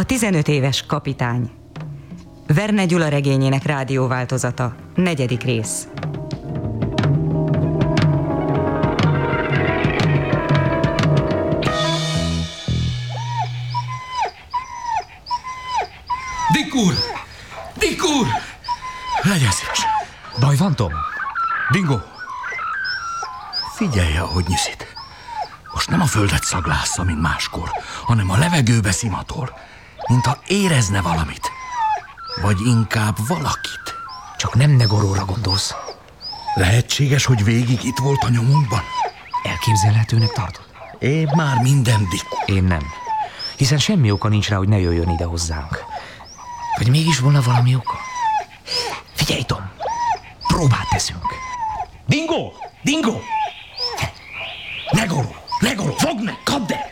15 éves kapitány. Verne Gyula regényének rádióváltozata, 4. rész. Dick úr! Dick úr! Legyen szíves. Baj van, Tom? Dingo! Figyelje, ahogy nyiszít. Most nem a földet szaglásza, mint máskor, hanem a levegőbe szimatol, mintha érezne valamit. Vagy inkább valakit. Csak nem Negoróra gondolsz. Lehetséges, hogy végig itt volt a nyomunkban? Elképzelhetőnek tartod? Én már minden, Dick. Én nem. Hiszen semmi oka nincs rá, hogy ne jöjjön ide hozzánk. Vagy mégis volna valami oka? Figyelj, Tom! Próbát teszünk. Dingo! Dingo! Negoró! Negoró! Fogd meg! Kapd el!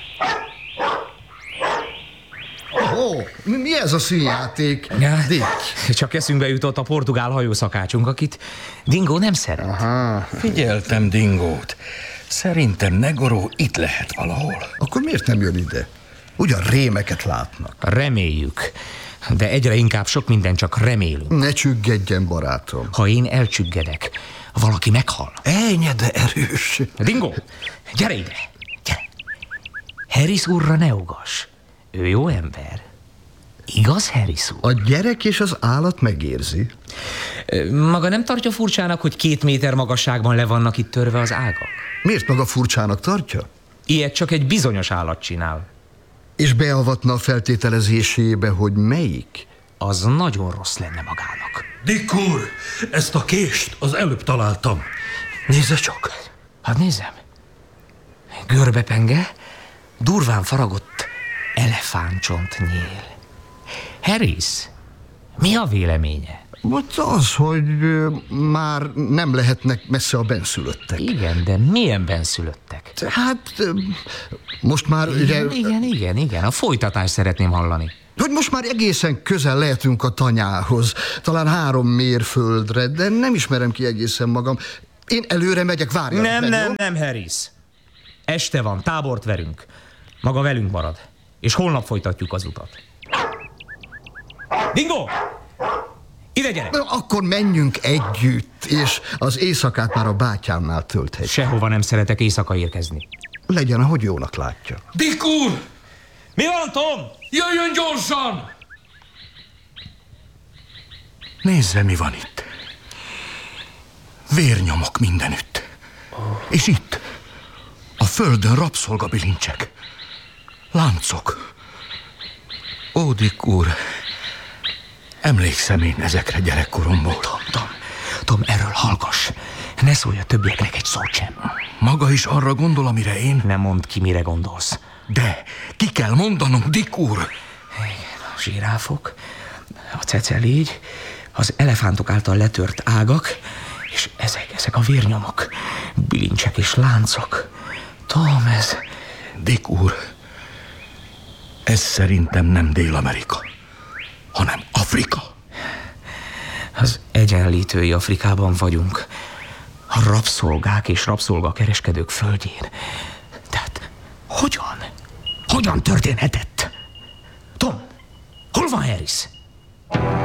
Mi ez a színjáték, Dick? Csak eszünkbe jutott a portugál hajószakácsunk, akit Dingo nem szeret. Aha. Figyeltem Dingót. Szerintem Negoró itt lehet valahol. Akkor miért nem jön ide? Ugyan rémeket látnak. Reméljük. De egyre inkább sok minden csak remélünk. Ne csüggedjen, barátom. Ha én elcsüggedek, valaki meghal. Ejnye, de erős. Dingo, gyere ide! Gyere! Harris úrra ne ugass. Ő jó ember. Igaz, Harris úr? A gyerek és az állat megérzi. Maga nem tartja furcsának, hogy 2 méter magasságban le vannak itt törve az ágak? Miért maga furcsának tartja? Ilyet csak egy bizonyos állat csinál. És beavatna a feltételezésébe, hogy melyik? Az nagyon rossz lenne magának. Dick úr, ezt a kést az előbb találtam. Nézze csak. Hát nézem. Görbepenge, durván faragott elefántcsont nyél. Harris, mi a véleménye? Ott az, hogy már nem lehetnek messze a benszülöttek. Igen, de milyen benszülöttek? Hát, most már ugye... Igen, a folytatást szeretném hallani. Hogy most már egészen közel lehetünk a tanyához, talán 3 mérföldre, de nem ismerem ki egészen magam. Én előre megyek, várjanak meg, Nem, Harris. Este van, tábort verünk. Maga velünk marad, és holnap folytatjuk az utat. Dingo! Ide gyere! Akkor menjünk együtt, és az éjszakát már a bátyámnál tölthetjük. Sehova nem szeretek éjszaka érkezni. Legyen, ahogy jónak látja. Dick úr! Mi van, Tom? Jöjjön gyorsan! Nézze, mi van itt. Vérnyomok mindenütt. És itt, a földön rabszolgabilincsek. Láncok. Ó, Dick úr, emlékszem én ezekre gyerekkoromból. Tom, erről hallgass. Ne szólj a többieknek egy szót sem. Maga is arra gondol, amire én? Nem mondd ki, mire gondolsz. De ki kell mondanom, Dick úr. A zsiráfok, a cecelégy, az elefántok által letört ágak, és ezek a vérnyomok, bilincsek és láncok. Tom, ez... Dick úr, ez szerintem nem Dél-Amerika, hanem Afrika. Az egyenlítői Afrikában vagyunk. A rabszolgák és rabszolgakereskedők földjén. Tehát hogyan történhetett? Tom, hol van Harris?